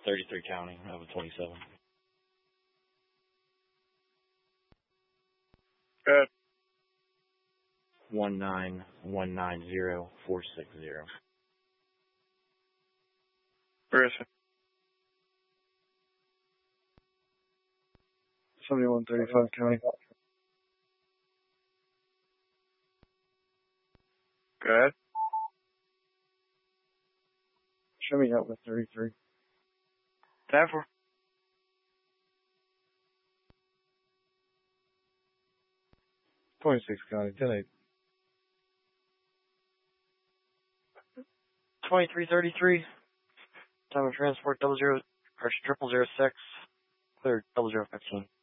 33 County out of 27. Good. 19190-460. Where is it? 7135 County. Go ahead. Show me out with 33. 10-4. .6 County, 10-8. 2333. Time of transport 0006. Cleared 0015.